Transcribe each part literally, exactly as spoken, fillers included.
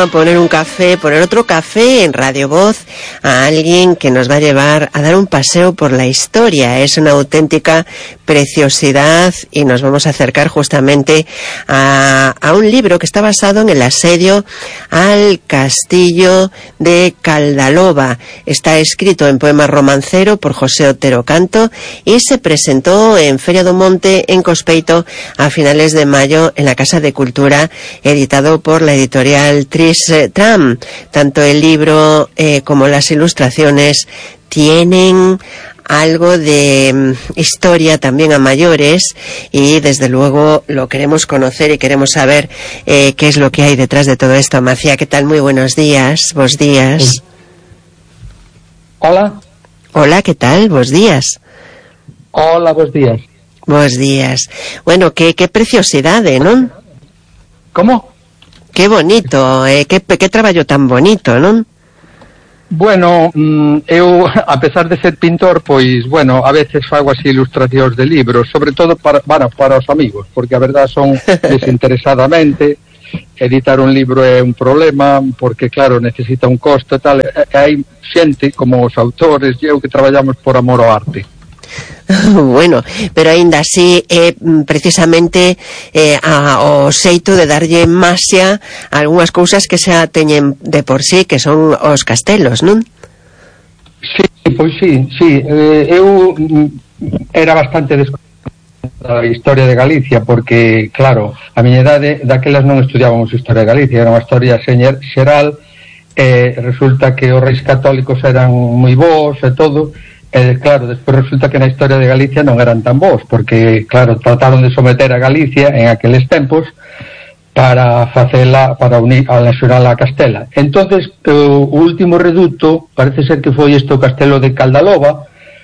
poner un café, poner otro café en Radio Voz a alguien que nos va a llevar a dar un paseo por la historia. Es una auténtica preciosidad y nos vamos a acercar justamente a, a un libro que está basado en el asedio al castillo de Caldaloba. Está escrito en poema romancero por José Otero Canto y se presentó en Feria do Monte en Cospeito a finales de mayo en la Casa de Cultura, editado por la editorial Tris Tram. Tanto el libro eh, como las ilustraciones tienen algo de um, historia también a mayores y desde luego lo queremos conocer y queremos saber eh, qué es lo que hay detrás de todo esto. Macía, ¿qué tal? Muy buenos días, vos días. Hola. Hola, ¿qué tal? Vos días. Hola, vos días. Vos días. Bueno, qué, qué preciosidade, ¿non? Como? Qué bonito, eh, qué, qué traballo tan bonito, ¿non? Bueno, eu, a pesar de ser pintor, pois, bueno, a veces fago así ilustracións de libros, sobre todo para, bueno, para os amigos, porque a verdad son desinteresadamente. Editar un libro é un problema, porque, claro, necesita un costo e tal, e hai xente, como os autores e eu, que traballamos por amor ao arte. Bueno, pero aínda así é eh, precisamente eh, a, o xeito de darlle maxia a algunhas cousas que xa teñen de por sí, que son os castelos, non? Sí, pois sí, sí. Eh, eu era bastante desconhecido da historia de Galicia, porque, claro, a miña idade, daquelas non estudiábamos historia de Galicia, era unha historia xeral, e eh, resulta que os reis católicos eran moi bons e todo. E, claro, despois resulta que na historia de Galicia non eran tan bons, porque, claro, trataron de someter a Galicia en aqueles tempos para facela, para unir a nacional a Castela. Entonces, o último reduto, parece ser que foi este o castelo de Caldaloba,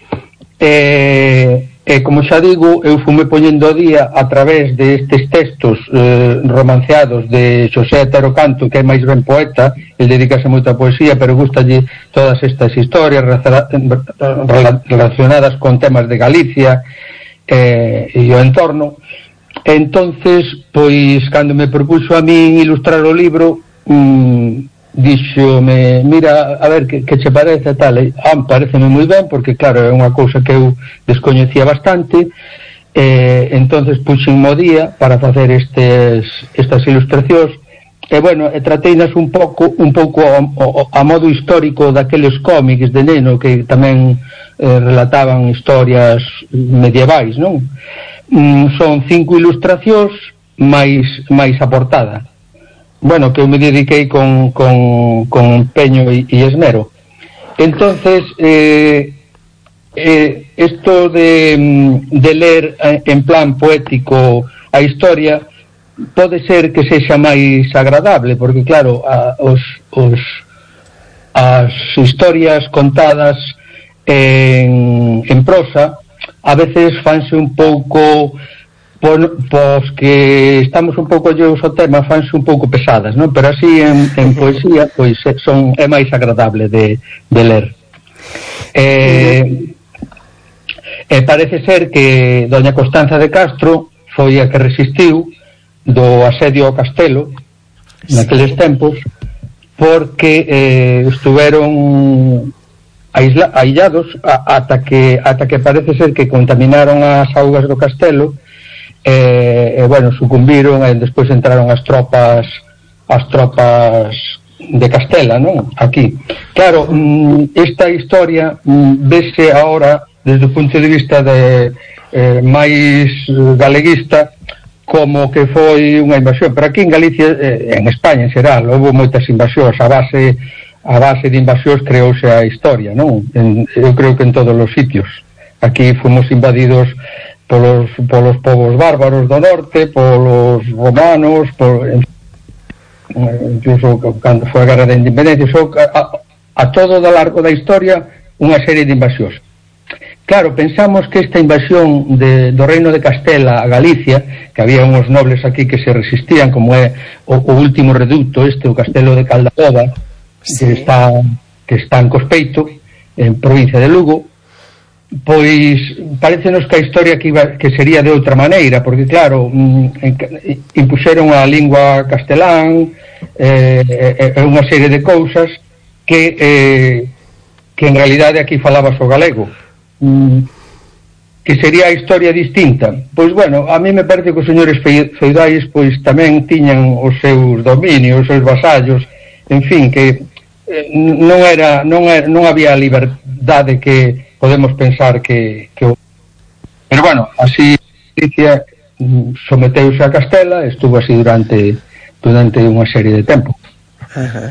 e, e como xa digo, eu fume poñendo a día a través de estes textos eh, romanceados de Xosé Otero Canto, que é máis ben poeta, el dedícase moito a poesía, pero gustalle todas estas historias relacionadas con temas de Galicia eh, e o entorno. Entonces, pois, cando me propuxo a min ilustrar o libro, mmm, díxome, mira, a ver, que, que che parece tal, e, ah, pareceme moi ben, porque claro, é unha cousa que eu descoñecía bastante, eh, entonces puxen mo día para facer estes, estas ilustracións, e bueno, e trateinas un pouco un pouco a, a, a modo histórico daqueles cómics de neno que tamén eh, relataban historias medievais, non? Mm, son cinco ilustracións máis, máis a portada. Bueno, que eu me dediquei con, con, con empeño e, e esmero. Entonces, eh, eh, esto de, de ler en plan poético a historia pode ser que sexa máis agradable, porque claro, a, os, os, as historias contadas en, en prosa a veces fanse un pouco... Pois que estamos un pouco lleos ao tema, fanse un pouco pesadas, non? Pero así en, en poesía pois son, é máis agradable de, de ler. Eh, e parece ser que doña Constanza de Castro foi a que resistiu do asedio ao castelo naqueles tempos, porque eh, estuveron aisla, aillados a, ata, que, ata que parece ser que contaminaron as augas do castelo. E, e bueno, sucumbiron e despois entraron as tropas as tropas de Castela, non? Aquí. Claro, esta historia vese agora desde o punto de vista de eh, máis galeguista como que foi unha invasión, pero aquí en Galicia, eh, en España en xeral, houve moitas invasións, a base a base de invasións creouse a historia, non? En, eu creo que en todos os sitios. Aquí fomos invadidos polos, polos povos bárbaros do norte, polos romanos, por, incluso cando foi a Guerra de Independencia, so, a, a todo do largo da historia unha serie de invasións. Claro, pensamos que esta invasión de, do reino de Castela a Galicia, que había uns nobles aquí que se resistían, como é o, o último reducto este, o castelo de Caldaloba, sí, que está, que está en Cospeito, en provincia de Lugo, pois parecenos que a historia que, iba, que sería de outra maneira, porque claro, impuxeron a lingua castelán e eh, unha serie de cousas que eh, que en realidade aquí falabas o galego, que sería a historia distinta. Pois bueno, a mí me parece que os señores feudais pois tamén tiñan os seus dominios, os seus vasallos, en fin, que eh, non era non era, non había a liberdade que podemos pensar que, que... Pero bueno, así Galicia someteuse a Castela, estuvo así durante durante unha serie de tempo. Ajá.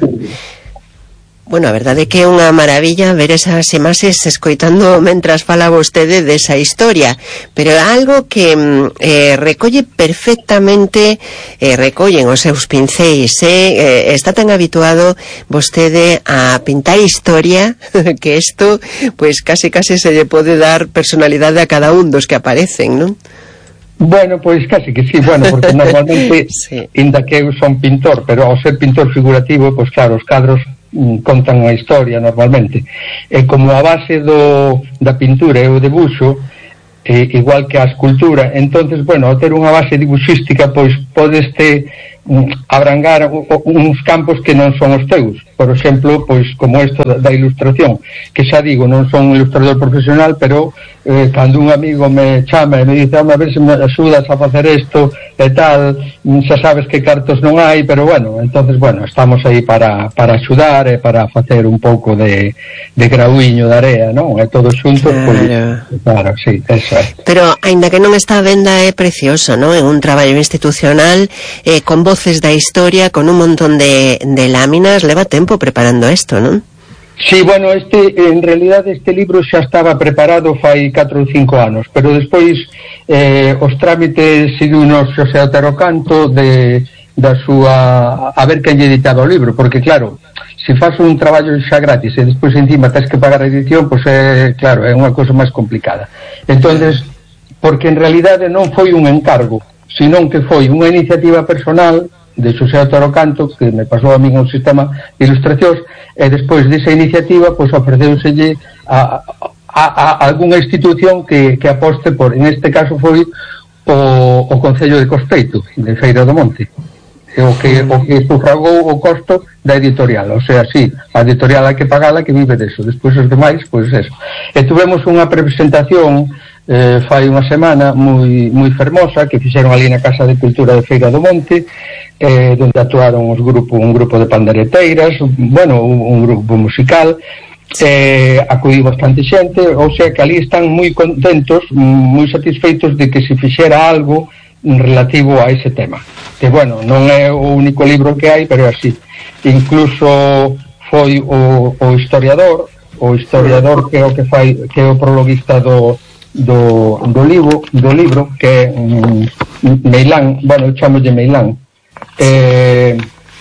Bueno, a verdade é que é unha maravilla ver esas imaxes escoitando mentras fala vostede desa historia, pero é algo que eh, recolle perfectamente, eh, recollen os seus pincéis, eh, eh, está tan habituado vostede a pintar historia que isto, pues casi casi se lle pode dar personalidade a cada un dos que aparecen, non? Bueno, pois casi que sí, bueno, porque normalmente, sí. Inda que eu son pintor, pero ao ser pintor figurativo, pois claro, os cadros contan a historia normalmente, e como a base do, da pintura é o debuxo, eh, igual que a escultura, entonces, bueno, ao ter unha base dibuxística, pois podeste um, abrangar o, o, uns campos que non son os teus, por exemplo, pois como isto da, da ilustración, que xa digo, non son un ilustrador profesional, pero eh, cando un amigo me chama e me dice, a ver se me axudas a facer isto e tal, xa sabes que cartos non hai, pero bueno, entonces, bueno, estamos aí para, para axudar e para facer un pouco de, de grauiño de area, non? E todos xuntos, claro. Pois, claro, sí, eso é. Pero, aínda que non está a venda, é precioso, non? É un traballo institucional, eh, con voces da historia, con un montón de, de láminas, leva tempo preparando isto, non? Sí, bueno, este, en realidad este libro xa estaba preparado fai catro ou cinco anos, pero despois eh, os trámites seguiunos Xosé Otero Canto de, da súa, a ver quen lle editaba o libro, porque claro, se faz un traballo xa gratis e despois encima tens que pagar a edición, pois é, claro, é unha cousa máis complicada. Entonces, porque en realidade non foi un encargo, senón que foi unha iniciativa personal de Xosé Otero Canto, que me pasou a min un sistema de ilustracións, e despois desa iniciativa, pois ofreceuselle a, a, a algunha institución que, que aposte por, en este caso foi o, o Concello de Cospeito, de Feira do Monte, o que, o que sufragou o costo da editorial, o sea, sí, a editorial hai que pagala, que vive deso, despois os demais, pois eso. E tuvemos unha presentación eh, fai unha semana moi, moi fermosa, que fixeron ali na Casa de Cultura de Feira do Monte, eh, donde actuaron os grupo, un grupo de pandereteiras, bueno, un, un grupo musical, eh, acudí bastante xente, ou sea que ali están moi contentos, moi satisfeitos de que se fixera algo relativo a ese tema, que bueno, non é o único libro que hai, pero é así. Incluso foi o, o historiador, o historiador que é o que fai, que é o prologuista do do, do libro, do libro que é um, Meilán, bueno, eu chamo de Meilán, eh,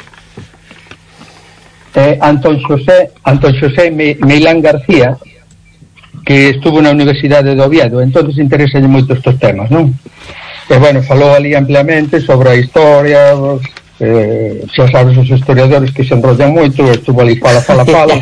eh, Antón Xosé Antón Xosé Meilán García, que estuvo na Universidade de Oviedo, entonces interesalle moito estes temas, non? E bueno, falou ali ampliamente sobre a historia, eh, xa sabes os historiadores que se enrollan moito, estuvo ali fala, fala, fala.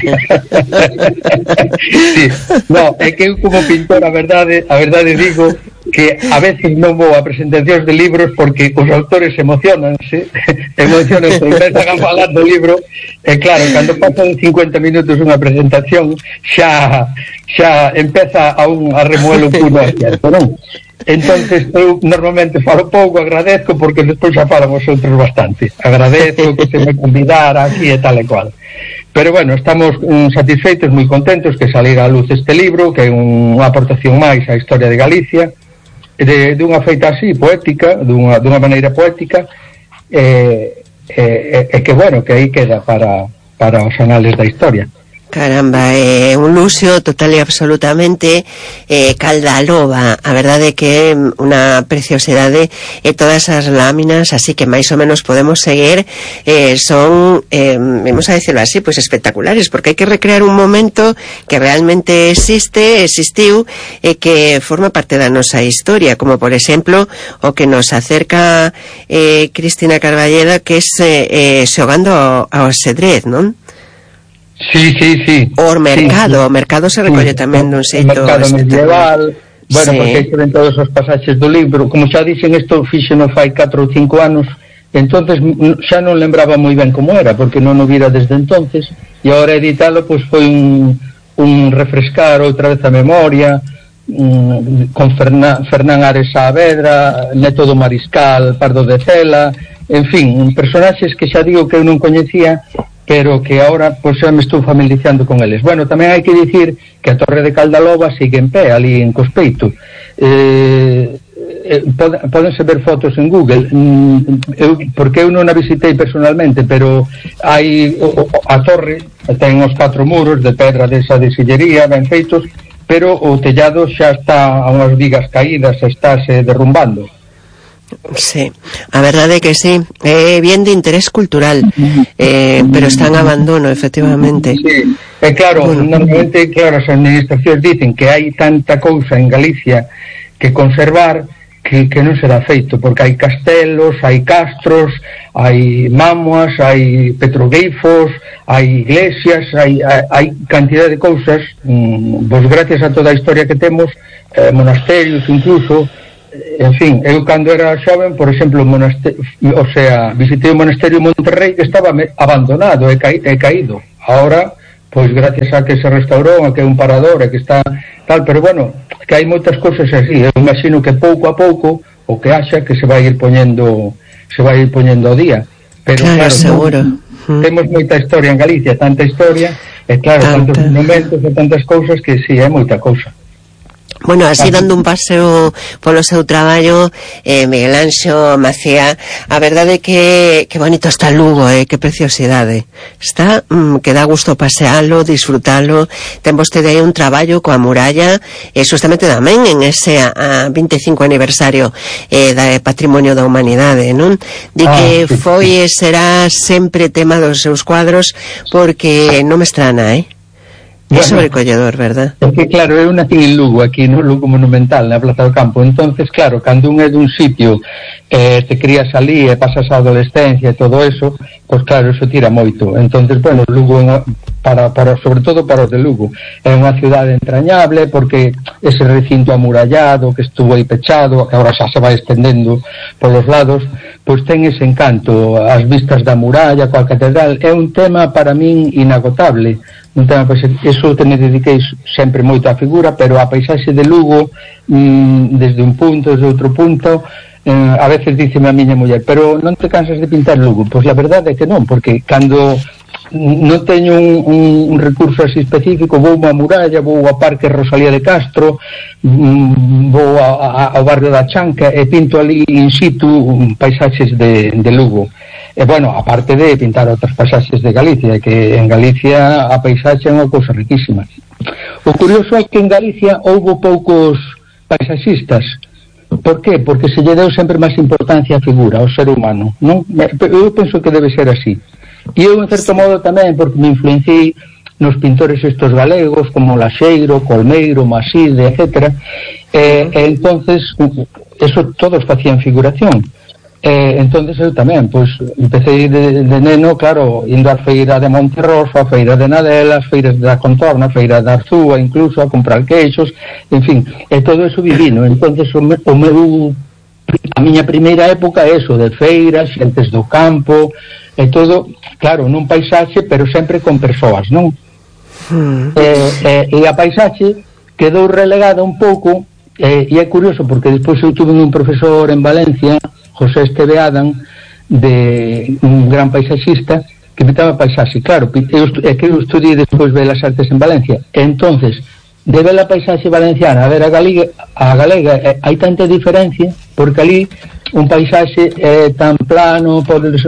Sí, no, é que eu como pintor, a verdade, a verdade digo que a veces non vou a presentacións de libros porque os autores emocionanse, emocionanse, empezan a falar do libro, e claro, cando pasan cincuenta minutos unha presentación, xa xa empeza a un a remoelo un puno cierto, non? Entonces eu normalmente falo pouco, agradezco, porque despois xa falan os outros bastante, agradezco que se me convidara aquí e tal e cual. Pero bueno, estamos um, satisfeitos, moi contentos que salira a luz este libro, que é un, unha aportación máis á historia de Galicia, de, de unha feita así, poética, dunha, dunha maneira poética, e, e, e que bueno, que aí queda para, para os anales da historia. Caramba, é eh, un luxo total e absolutamente, eh, Caldaloba, a verdade é que é unha preciosidade, e todas as láminas, así que máis ou menos podemos seguir, eh, son, eh, vamos a decirlo así, pues espectaculares, porque hai que recrear un momento que realmente existe, existiu, e que forma parte da nosa historia, como por exemplo o que nos acerca eh, Cristina Carballeda, que é eh, xogando ao, ao xedrez, non? Sí, sí, sí. O mercado, sí, sí. o mercado se recolle sí, tamén dun xeito. O mercado medieval, bueno, sí. porque aí ven todos os pasaxes do libro. Como xa dixen, isto fixeno fai catro ou cinco anos, entonces xa non lembraba moi ben como era, porque non o vira desde entonces, e agora editalo, pois foi un, un refrescar outra vez a memoria, um, con Fernan, Fernán Ares Saavedra, Neto do Mariscal, Pardo de Cela, en fin, personaxes que xa digo que eu non coñecía, pero que agora pois xa me estou familiarizando con eles. Bueno, tamén hai que dicir que a Torre de Caldaloba sigue en pé, ali en Cospeito. Eh, eh, pod, podense ver fotos en Google, mm, eu, porque eu non a visitei personalmente, pero hai o, a torre, ten os catro muros de pedra desa de sillería, ben feitos, pero o tellado xa está a unhas vigas caídas, estáse derrumbando. Sí, a verdade é que sí, é bien de interés cultural, eh, pero está en abandono, efectivamente. Sí, é claro, bueno, normalmente, claro, as administracións dicen que hai tanta cousa en Galicia que conservar que, que non será feito, porque hai castelos, hai castros, hai mamuas, hai petroglifos, hai iglesias, hai, hai, hai cantidad de cousas, mmm, vos gracias a toda a historia que temos, eh, monasterios incluso. En fin, eu cando era xoven, por exemplo, monaster... o sea, visitei o monasterio de Monterrey que estaba abandonado e, ca... e caído. Ahora, pois gracias a que se restaurou, a que é un parador, e que está tal, pero bueno, que hai moitas cousas así. Eu imagino que pouco a pouco o que haxa que se vai ir poñendo se vai ir poñendo ao día. Pero claro, claro, seguro. No, temos moita historia en Galicia, tanta historia, e claro, Tanta. tantos monumentos e tantas cousas que si, sí, é moita cousa. Bueno, así dando un paseo polo seu traballo, eh, Miguel Anxo Macía, a verdade é que, que bonito está Lugo, eh, que preciosidade. Está, mm, que dá gusto pasealo, disfrutalo. Ten vostede aí un traballo coa muralla, e eh, justamente tamén en ese a, a vinte e cinco aniversario eh, da Patrimonio da Humanidade, non? Di que ah, sí, foi e será sempre tema dos seus cuadros, porque non me estrana, eh? É bueno, sobrecolledor, verdad? É que claro, eu nací en Lugo, aquí no Lugo Monumental, na Plaza do Campo. Entonces, claro, cando un é dun sitio, eh, te crías ali e pasas a adolescencia e todo eso, pois claro, eso tira moito. Entonces, bueno, Lugo, para, para, sobre todo para os de Lugo, é unha cidade entrañable, porque ese recinto amurallado que estuvo aí pechado, que agora xa se vai estendendo polos lados, pois ten ese encanto, as vistas da muralla, coa catedral. É un tema para min inagotable. Un tema, pois, eso te me dediquei sempre moito á figura, pero a paisaxe de Lugo, mmm, desde un punto, desde outro punto, eh, a veces díceme a miña muller, pero non te cansas de pintar Lugo? Pois a verdade é que non, porque cando non teño un, un, un recurso así específico, vou a muralla, vou ao Parque Rosalía de Castro, mmm, vou a, a, ao barrio da Chanca e pinto ali in situ um, paisaxes de, de Lugo. E, bueno, aparte de pintar outras paisaxes de Galicia, que en Galicia a paisaxe é unha cousa riquísima. O curioso é que en Galicia houbo poucos paisaxistas. Por qué? Porque se lle deu sempre máis importancia á figura, ao ser humano, non? Eu penso que debe ser así. E eu, en certo modo, tamén, porque me influenciei nos pintores estos galegos, como Laxeiro, Colmeiro, Maside, etcétera. E, e entonces, eso todos facían figuración. Eh, entonces eu tamén, pois, empecé de, de neno, claro, indo á feira de Monterroso, a feira de Nadela, as feiras da Contorna, a feira da Arzúa, incluso a comprar queixos, en fin, e todo eso vivino. Entonces o, me, o meu, a miña primeira época é eso, de feiras, xentes do campo, e todo, claro, nun paisaxe, pero sempre con persoas, non? Mm. E, e, e a paisaxe quedou relegada un pouco, e, e é curioso, porque despois eu tuve un profesor en Valencia, José Esteve Adam, de un gran paisaxista, que pintaba paisaxe. Claro, é que eu estudiei despois Belas Artes en Valencia. E entonces, de ver a paisaxe valenciana a ver a galega, a galega eh, hai tanta diferencia, porque ali un paisaxe é eh, tan plano, podes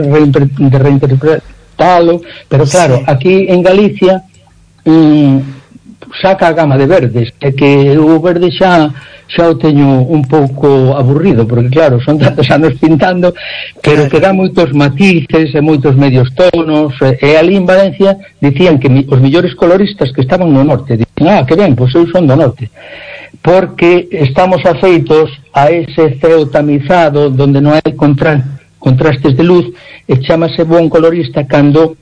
reinterpretalo, pero claro, aquí en Galicia mm, saca a gama de verdes, é que o verde xa xa o teño un pouco aburrido, porque claro, son tantos anos pintando, pero que dá moitos matices e moitos medios tonos, e, e ali en Valencia dicían que mi, os millores coloristas que estaban no norte, dicían, ah, que ben, pois eu son do norte, porque estamos afeitos a ese ceo tamizado donde non hai contra, contrastes de luz, e chamase bon colorista cando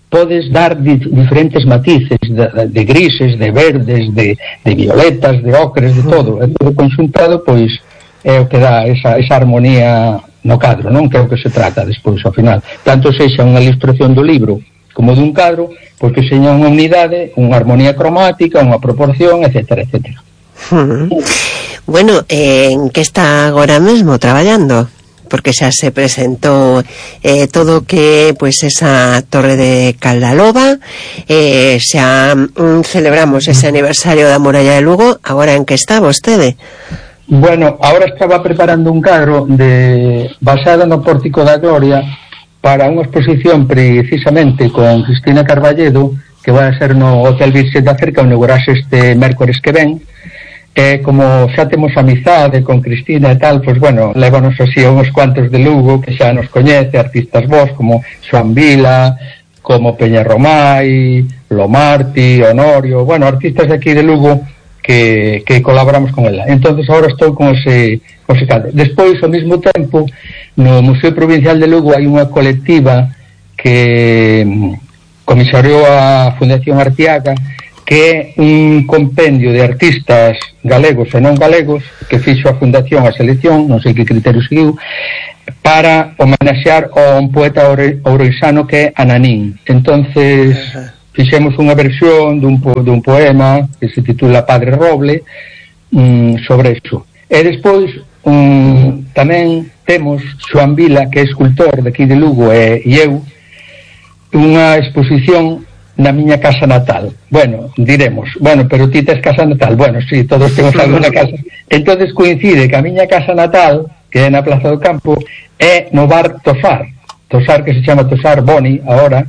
podes dar di, diferentes matices de, de grises, de verdes, de, de violetas, de ocres, de todo, e todo conxuntado, pois é o que dá esa, esa armonía no cadro, non? Que é o que se trata despois ao final, tanto sexa unha ilustración do libro como dun cadro, pois que seña unha unidade, unha armonía cromática, unha proporción, etcétera, etcétera. Hmm. Bueno, en que está agora mesmo traballando? Porque xa se presentou eh, todo que pois esa Torre de Caldaloba, eh, xa mm, celebramos ese aniversario da Muralla de Lugo. Agora en que está vostede? Bueno, ahora estaba preparando un cadro de basado no Pórtico da Gloria para unha exposición precisamente con Cristina Carballedo, que vai a ser no Hotel Virxe da Cerca, onde inaugurase este mércores que ven. E como xa temos amizade con Cristina e tal, pois bueno, lévanos así a uns cuantos de Lugo que xa nos coñece, artistas vos como Xoan Vila, como Peña Romai, Lomarti, Honorio, bueno, artistas de aquí de Lugo que, que colaboramos con ela. Entonces agora estou con ese, con ese cadro. Despois, ao mesmo tempo, no Museo Provincial de Lugo hai unha colectiva que comisariou a Fundación Arteaga, que é un compendio de artistas galegos e non galegos que fixo a Fundación a selección, non sei que criterio seguiu, para homenaxear a un poeta oureisano que é Ananín. Entonces fixemos unha versión dun, po, dun poema que se titula Padre Roble, um, sobre eso. E despois um, tamén temos Xoan Vila, que é escultor de aquí de Lugo, e, e eu, unha exposición na miña casa natal. Bueno, diremos, bueno, pero ti tes casa natal. Bueno, sí, todos temos alguna casa. Entonces coincide que a miña casa natal, que é na Plaza do Campo, é no bar Tosar. Tosar, que se chama Tosar Boni, ahora.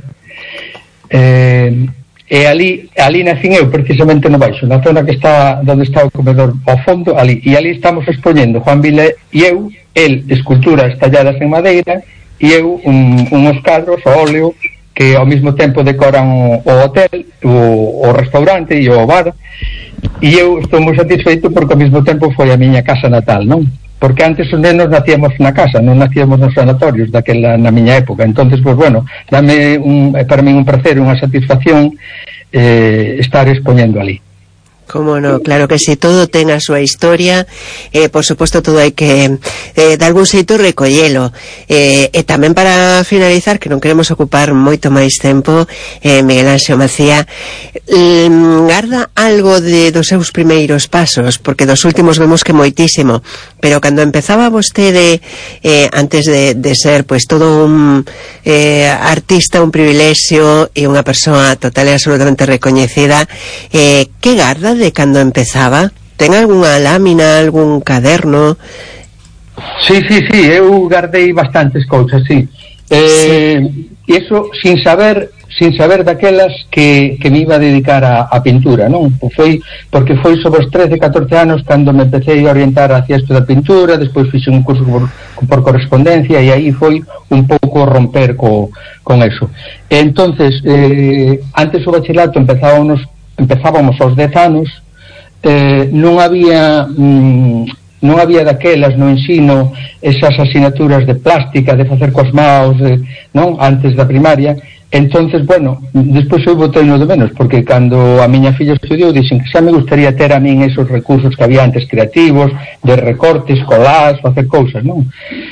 Eh, e ali, ali nacín eu, precisamente no baixo, na zona que está, onde está o comedor, ao fondo, ali. E ali estamos expoñendo Xoan Vila e eu, el, esculturas talladas en madeira, e eu, un, uns cadros, o óleo, que ao mesmo tempo decoran o, o hotel, o, o restaurante e o bar, e eu estou moi satisfeito porque ao mesmo tempo foi a miña casa natal, non? Porque antes os nenos nacíamos na casa, non nacíamos nos sanatorios daquela na miña época. Entonces, pues bueno, dame un, para mí un placer, unha satisfacción eh, estar expoñendo ali. Como no, claro que si, todo ten a súa historia, eh, por suposto todo hai que eh, de algún xeito recollelo, eh, e tamén para finalizar, que non queremos ocupar moito máis tempo, eh, Miguel Anxo Macía, eh, garda algo de dos seus primeiros pasos, porque dos últimos vemos que moitísimo, pero cando empezaba vostede, eh, antes de, de ser pues todo un eh, artista, un privilexio e unha persoa total e absolutamente recoñecida, eh, que garda de cando empezaba? Ten algunha lámina, algún caderno? Sí, sí, sí, eu guardei bastantes cousas, sí. Eh, sí. E iso sin saber, sin saber daquelas que, que me iba a dedicar a, a pintura, non? Foi, porque foi sobre os trece, catorce anos cando me empecé a orientar hacia isto da pintura, despois fixe un curso por, por correspondencia e aí foi un pouco romper co, con eso. E entonces, eh, antes o bachillerato empezábamos empezábamos aos dez anos, eh, non había mm, non había daquelas no ensino esas asignaturas de plástica, de facer cos maos, de, non? Antes da primaria. Entonces, bueno, despois eu botei no de menos, porque cando a miña filla estudiou, dixen que xa me gustaría ter a min esos recursos que había antes creativos, de recortes, colás, facer cousas, non?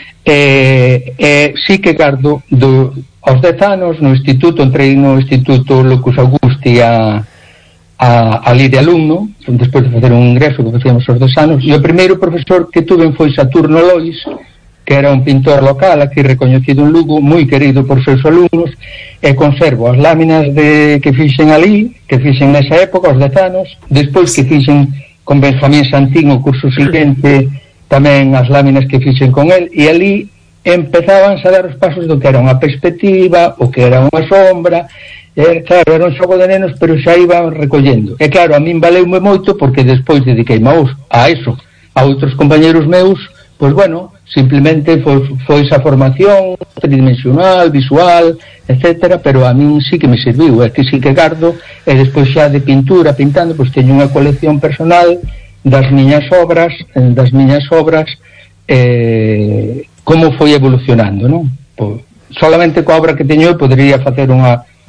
Eh, eh, sí que gardo do, aos dez anos no instituto, entrei no instituto Lucus Augusti a A, ali de alumno, despois de facer un ingreso que facíamos aos dos anos, e o primeiro profesor que tuve foi Saturno Lois, que era un pintor local aquí recoñecido en Lugo, moi querido por seus alumnos, e conservo as láminas de, que fixen ali, que fixen nesa época, aos dez anos, despois que fixen con Benjamín Santín o curso seguinte, tamén as láminas que fixen con el, e ali empezaban a dar os pasos do que era unha perspectiva, o que era unha sombra. E, claro, era un xogo de nenos, pero xa iban recollendo. E claro, a min valeume moito porque despois dediquei maus a eso. A outros compañeros meus, pois bueno, simplemente foi, foi esa formación tridimensional, visual, etcétera, pero a min sí que me serviu, é que sí que gardo, e despois xa de pintura, pintando, pois teño unha colección personal das miñas obras, das miñas obras, eh, como foi evolucionando, non? Pois, solamente coa obra que teño eu podería facer unha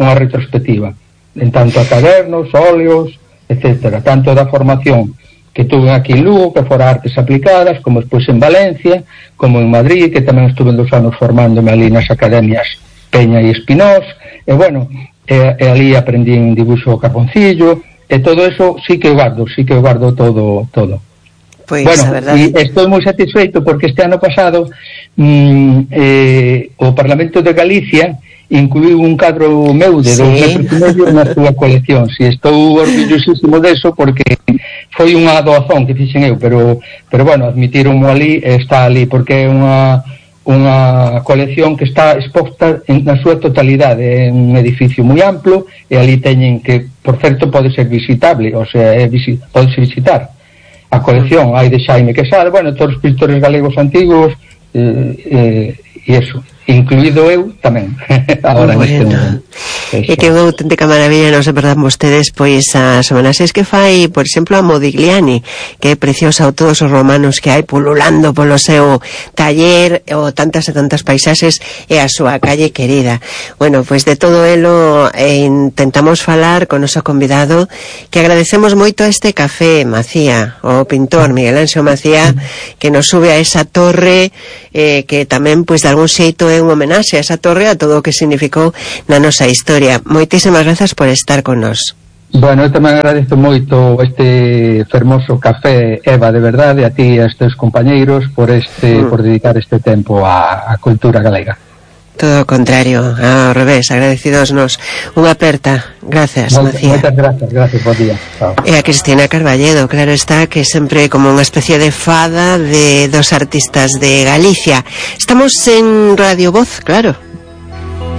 unha retrospectiva en tanto a cadernos, óleos, etcétera, tanto da formación que tuve aquí en Lugo, que fora artes aplicadas, como despois en Valencia, como en Madrid, que tamén estuve dos anos formándome ali nas academias Peña e Espinós, e bueno, e, e ali aprendí en dibuixo carboncillo, e todo eso sí que guardo, sí que guardo todo, todo. Pois, bueno, a verdade... e estou moi satisfeito porque este ano pasado mmm, eh, o Parlamento de Galicia incluiu un cadro meu de sí. dos metros e medio na súa colección. Si, estou orgullosísimo deso porque foi unha doazón que fixen eu, pero, pero bueno, admitironmo ali, está ali, porque é unha, unha colección que está exposta en, na súa totalidade, é un edificio moi amplo, e ali teñen que, por certo, pode ser visitable, o sea, é visi, pode ser visitar a colección, hai de Xaime Quesada, bueno, todos os pintores galegos antigos, eh, eh, e eso, incluído eu tamén. Agora bueno. neste momento. E que unha auténtica maravilla, non se perdan vostedes, pois a Semana seis que fai, por exemplo, a Modigliani, que é preciosa, ou todos os romanos que hai pululando polo seu taller, ou tantas e tantas paisaxes, e a súa calle querida. Bueno, pois de todo elo eh, intentamos falar con noso convidado, que agradecemos moito a este café, Macía, o pintor Miguel Anxo Macía, que nos sube a esa torre, eh, que tamén, pois, de algún xeito é un homenaxe a esa torre, a todo o que significou na nosa historia. Moitísimas grazas por estar con nos. Bueno, eu tamén agradezo moito este fermoso café, Eva, de verdade, a ti e a estes compañeiros por este mm. por dedicar este tempo á, á cultura galega. Todo o contrario, ao revés, agradecidos nos. Unha aperta. Gracias, Moita, Macía. Moitas gracias, gracias, bo día. Chao. E a Cristina Carballedo, claro está, que sempre como unha especie de fada de dos artistas de Galicia. Estamos en Radio Voz, claro.